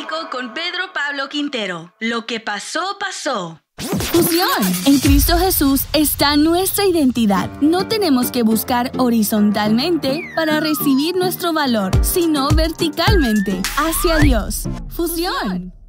Bíblico con Pedro Pablo Quintero. Lo que pasó, pasó. Fusión. En Cristo Jesús está nuestra identidad. No tenemos que buscar horizontalmente para recibir nuestro valor, sino verticalmente, hacia Dios. Fusión.